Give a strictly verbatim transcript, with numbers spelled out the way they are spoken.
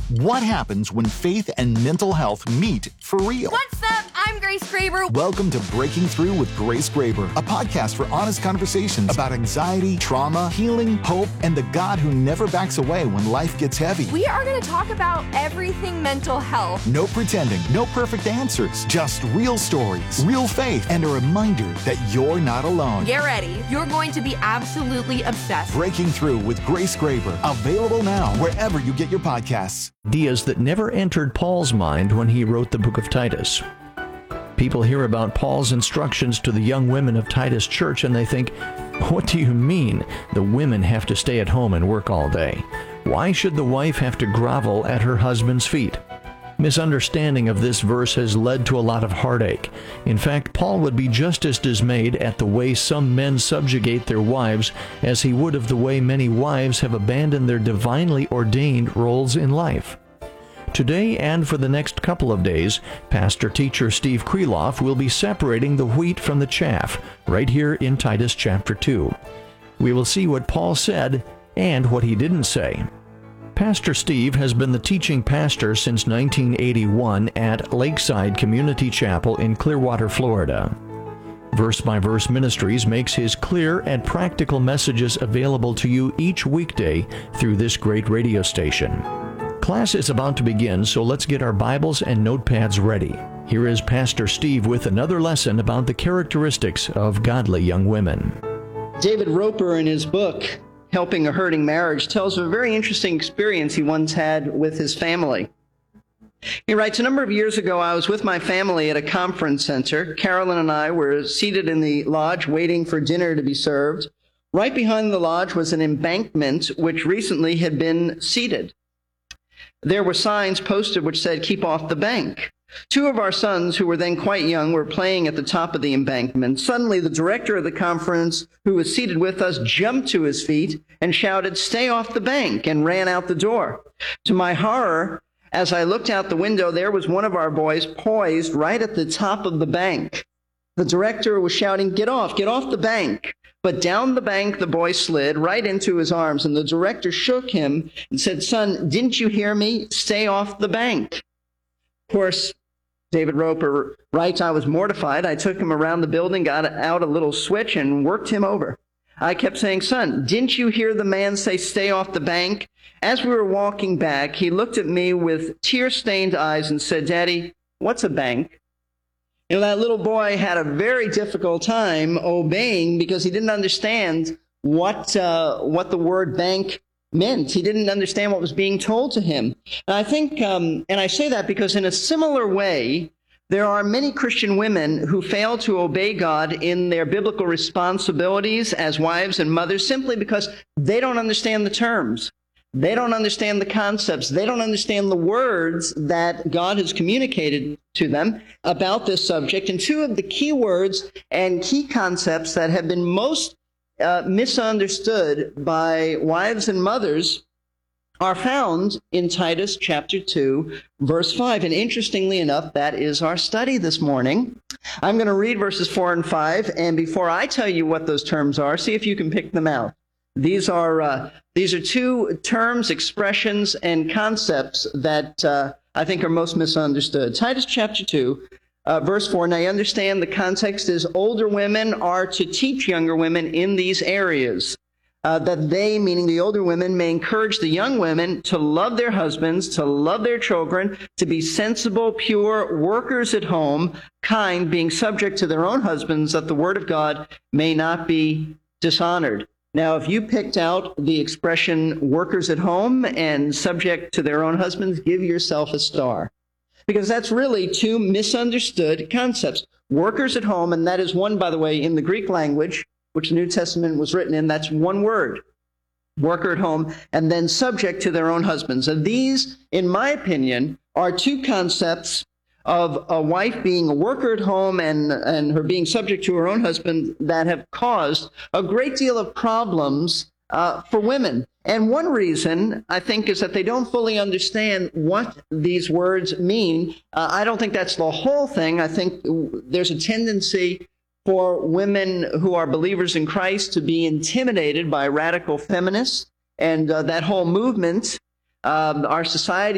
What happens when faith and mental health meet for real? What's up? I'm Grace Graber. Welcome to Breaking Through with Grace Graber, a podcast for honest conversations about anxiety, trauma, healing, hope, and the God who never backs away when life gets heavy. We are going to talk about everything mental health. No pretending, no perfect answers, just real stories, real faith, and a reminder that you're not alone. Get ready. You're going to be absolutely obsessed. Breaking Through with Grace Graber, available now wherever you get your podcasts. Ideas that never entered Paul's mind when he wrote the book of Titus. People hear about Paul's instructions to the young women of Titus Church and they think, what do you mean the women have to stay at home and work all day? Why should the wife have to grovel at her husband's feet? Misunderstanding of this verse has led to a lot of heartache. In fact, Paul would be just as dismayed at the way some men subjugate their wives as he would of the way many wives have abandoned their divinely ordained roles in life. Today and for the next couple of days, pastor-teacher Steve Kreloff will be separating the wheat from the chaff right here in Titus chapter two. We will see what Paul said and what he didn't say. Pastor Steve has been the teaching pastor since nineteen eighty-one at Lakeside Community Chapel in Clearwater, Florida. Verse by Verse Ministries makes his clear and practical messages available to you each weekday through this great radio station. Class is about to begin, so let's get our Bibles and notepads ready. Here is Pastor Steve with another lesson about the characteristics of godly young women. David Roper, in his book, Helping a Hurting Marriage, tells of a very interesting experience he once had with his family. He writes, a number of years ago, I was with my family at a conference center. Carolyn and I were seated in the lodge waiting for dinner to be served. Right behind the lodge was an embankment which recently had been seeded. There were signs posted which said, keep off the bank. Two of our sons, who were then quite young, were playing at the top of the embankment. Suddenly, the director of the conference, who was seated with us, jumped to his feet and shouted, stay off the bank, and ran out the door. To my horror, as I looked out the window, there was one of our boys poised right at the top of the bank. The director was shouting, get off, get off the bank. But down the bank, the boy slid right into his arms, and the director shook him and said, son, didn't you hear me? Stay off the bank. Of course, David Roper writes, I was mortified. I took him around the building, got out a little switch, and worked him over. I kept saying, son, didn't you hear the man say, stay off the bank? As we were walking back, he looked at me with tear-stained eyes and said, Daddy, what's a bank? You know, that little boy had a very difficult time obeying because he didn't understand what uh, what the word bank meant. He didn't understand what was being told to him. And I think, um, and I say that because in a similar way, there are many Christian women who fail to obey God in their biblical responsibilities as wives and mothers simply because they don't understand the terms. They don't understand the concepts. They don't understand the words that God has communicated to them about this subject. And two of the key words and key concepts that have been most uh, misunderstood by wives and mothers are found in Titus chapter two, verse five. And interestingly enough, that is our study this morning. I'm going to read verses four and five. And before I tell you what those terms are, see if you can pick them out. These are uh, these are two terms, expressions, and concepts that uh, I think are most misunderstood. Titus chapter two, uh, verse four. Now, you understand the context is older women are to teach younger women in these areas, uh, that they, meaning the older women, may encourage the young women to love their husbands, to love their children, to be sensible, pure, workers at home, kind, being subject to their own husbands, that the word of God may not be dishonored. Now, if you picked out the expression workers at home and subject to their own husbands, give yourself a star. Because that's really two misunderstood concepts. Workers at home, and that is one, by the way, in the Greek language, which the New Testament was written in, that's one word. Worker at home, and then subject to their own husbands. And these, in my opinion, are two concepts of a wife being a worker at home and, and her being subject to her own husband that have caused a great deal of problems uh, for women. And one reason, I think, is that they don't fully understand what these words mean. Uh, I don't think that's the whole thing. I think there's a tendency for women who are believers in Christ to be intimidated by radical feminists and uh, that whole movement. Um, our society